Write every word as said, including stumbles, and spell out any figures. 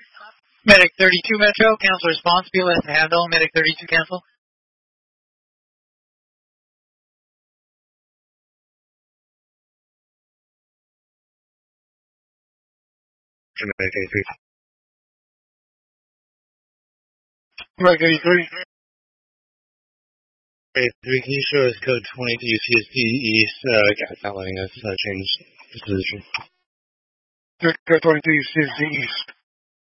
Medic thirty-two Metro, cancel response, B L S to handle, Medic thirty-two cancel. Medic eighty-three. Medic eighty-three. eighty-three, can you show us code twenty-two C S T East, uh, gas not letting us uh, change position. Code twenty-two C S T East.